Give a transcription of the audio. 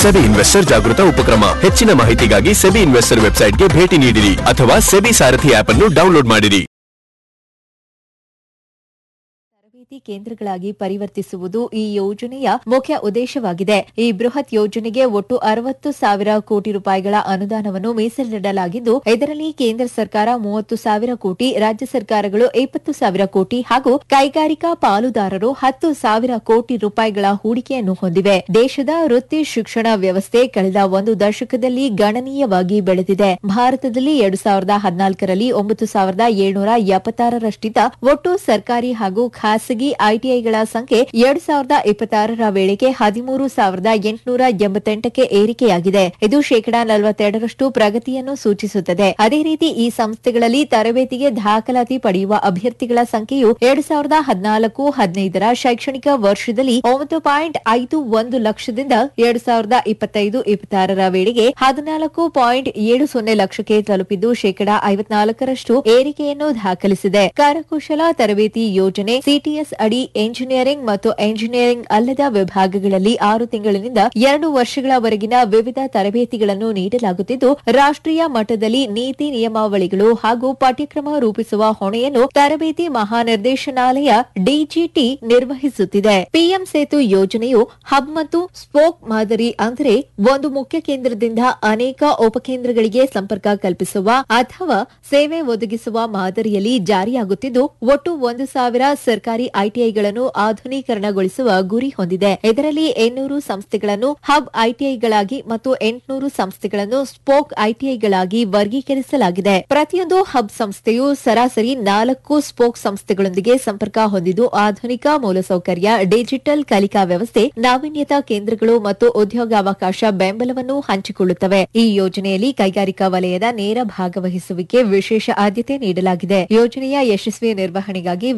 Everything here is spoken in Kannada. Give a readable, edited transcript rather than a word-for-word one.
ಸೆಬಿ ಇನ್ವೆಸ್ಟರ್ ಜಾಗೃತ ಉಪಕ್ರಮ. ಹೆಚ್ಚಿನ ಮಾಹಿತಿಗಾಗಿ ಸೆಬಿ ಇನ್ವೆಸ್ಟರ್ ವೆಬ್ಸೈಟ್ಗೆ ಭೇಟಿ ನೀಡಿರಿ ಅಥವಾ ಸೆಬಿ ಸಾರಥಿ ಆಪ್ ಅನ್ನು ಡೌನ್ಲೋಡ್ ಮಾಡಿರಿ. ತರಬೇತಿ ಕೇಂದ್ರಗಳಾಗಿ ಪರಿವರ್ತಿಸುವುದು ಈ ಯೋಜನೆಯ ಮುಖ್ಯ ಉದ್ದೇಶವಾಗಿದೆ. ಈ ಬೃಹತ್ ಯೋಜನೆಗೆ ಒಟ್ಟು 60,000 ಕೋಟಿ ರೂಪಾಯಿಗಳ ಅನುದಾನವನ್ನು ಮೀಸಲಿಡಲಾಗಿದ್ದು, ಇದರಲ್ಲಿ ಕೇಂದ್ರ ಸರ್ಕಾರ 30,000 ಕೋಟಿ, ರಾಜ್ಯ ಸರ್ಕಾರಗಳು 20,000 ಕೋಟಿ ಹಾಗೂ ಕೈಗಾರಿಕಾ ಪಾಲುದಾರರು 10,000 ಕೋಟಿ ರೂಪಾಯಿಗಳ ಹೂಡಿಕೆಯನ್ನು ಹೊಂದಿವೆ. ದೇಶದ ವೃತ್ತಿ ಶಿಕ್ಷಣ ವ್ಯವಸ್ಥೆ ಕಳೆದ ಒಂದು ದಶಕದಲ್ಲಿ ಗಣನೀಯವಾಗಿ ಬೆಳೆದಿದೆ. ಭಾರತದಲ್ಲಿ 2014ರಲ್ಲಿ 9,776ರಷ್ಟಿದ್ದ ಒಟ್ಟು ಸರ್ಕಾರಿ ಹಾಗೂ ಖಾಸಗಿ ಐಟಿಐಗಳ ಸಂಖ್ಯೆ 2026ರ ವೇಳೆಗೆ 13,888ಕ್ಕೆ ಏರಿಕೆಯಾಗಿದೆ. ಇದು ಶೇಕಡಾ 42ರಷ್ಟು ಪ್ರಗತಿಯನ್ನು ಸೂಚಿಸುತ್ತದೆ. ಅದೇ ರೀತಿ ಈ ಸಂಸ್ಥೆಗಳಲ್ಲಿ ತರಬೇತಿಗೆ ದಾಖಲಾತಿ ಪಡೆಯುವ ಅಭ್ಯರ್ಥಿಗಳ ಸಂಖ್ಯೆಯು 2014-15ರ ಶೈಕ್ಷಣಿಕ ವರ್ಷದಲ್ಲಿ 9.51 ಲಕ್ಷದಿಂದ 2025-26ರ ವೇಳೆಗೆ 14.70 ಲಕ್ಷಕ್ಕೆ ತಲುಪಿದ್ದು ಶೇಕಡಾ 54ರಷ್ಟು ಏರಿಕೆಯನ್ನು ದಾಖಲಿಸಿದೆ. ಕರಕುಶಲ ತರಬೇತಿ ಯೋಜನೆ ಸಿಟಿಎಸ್ ಅಡಿ ಎಂಜಿನಿಯರಿಂಗ್ ಮತ್ತು ಎಂಜಿನಿಯರಿಂಗ್ ಅಲ್ಲದ ವಿಭಾಗಗಳಲ್ಲಿ 6 ತಿಂಗಳಿನಿಂದ 2 ವರ್ಷಗಳವರೆಗಿನ ವಿವಿಧ ತರಬೇತಿಗಳನ್ನು ನೀಡಲಾಗುತ್ತಿದ್ದು, ರಾಷ್ಟ್ರೀಯ ಮಟ್ಟದಲ್ಲಿ ನೀತಿ ನಿಯಮಾವಳಿಗಳು ಹಾಗೂ ಪಠ್ಯಕ್ರಮ ರೂಪಿಸುವ ಹೊಣೆಯನ್ನು ತರಬೇತಿ ಮಹಾನಿರ್ದೇಶನಾಲಯ ಡಿಜಿಟಿ ನಿರ್ವಹಿಸುತ್ತಿದೆ. ಪಿಎಂ ಸೇತು ಯೋಜನೆಯು ಹಬ್ ಮತ್ತು ಸ್ಪೋಕ್ ಮಾದರಿ, ಅಂದರೆ ಒಂದು ಮುಖ್ಯ ಕೇಂದ್ರದಿಂದ ಅನೇಕ ಉಪಕೇಂದ್ರಗಳಿಗೆ ಸಂಪರ್ಕ ಕಲ್ಪಿಸುವ ಅಥವಾ ಸೇವೆ ಒದಗಿಸುವ ಮಾದರಿಯಲ್ಲಿ ಜಾರಿಯಾಗುತ್ತಿದ್ದು, ಒಟ್ಟು 1,000 ಸರ್ಕಾರಿ ಐಟಿಐಗಳನ್ನು ಆಧುನೀಕರಣಗೊಳಿಸುವ ಗುರಿ ಹೊಂದಿದೆ. ಇದರಲ್ಲಿ 800 ಸಂಸ್ಥೆಗಳನ್ನು ಹಬ್ ಐಟಿಐಗಳಾಗಿ ಮತ್ತು 800 ಸಂಸ್ಥೆಗಳನ್ನು ಸ್ಪೋಕ್ ಐಟಿಐಗಳಾಗಿ ವರ್ಗೀಕರಿಸಲಾಗಿದೆ. ಪ್ರತಿಯೊಂದು ಹಬ್ ಸಂಸ್ಥೆಯು ಸರಾಸರಿ 4 ಸ್ಪೋಕ್ ಸಂಸ್ಥೆಗಳೊಂದಿಗೆ ಸಂಪರ್ಕ ಹೊಂದಿದ್ದು, ಆಧುನಿಕ ಮೂಲಸೌಕರ್ಯ, ಡಿಜಿಟಲ್ ಕಲಿಕಾ ವ್ಯವಸ್ಥೆ, ನಾವೀನ್ಯತಾ ಕೇಂದ್ರಗಳು ಮತ್ತು ಉದ್ಯೋಗಾವಕಾಶ ಬೆಂಬಲವನ್ನು ಹಂಚಿಕೊಳ್ಳುತ್ತವೆ. ಈ ಯೋಜನೆಯಲ್ಲಿ ಕೈಗಾರಿಕಾ ವಲಯದ ನೇರ ಭಾಗವಹಿಸುವಿಕೆ ವಿಶೇಷ ಆದ್ಯತೆ ನೀಡಲಾಗಿದೆ. ಯೋಜನೆಯ ಯಶಸ್ವಿ ನಿರ್ವಹಣೆಗಾಗಿ